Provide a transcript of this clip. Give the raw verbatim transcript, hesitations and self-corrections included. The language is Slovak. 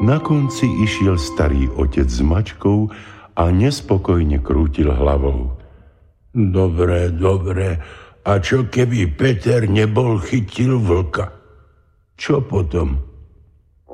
Na konci išiel starý otec s mačkou a nespokojne krútil hlavou. Dobre, dobre. A čo keby Peter nebol chytil vlka? Čo potom?